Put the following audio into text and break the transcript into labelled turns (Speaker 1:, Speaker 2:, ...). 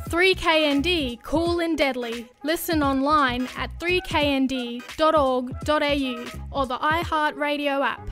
Speaker 1: 3KND Cool and Deadly. Listen online at 3knd.org.au or the iHeartRadio app.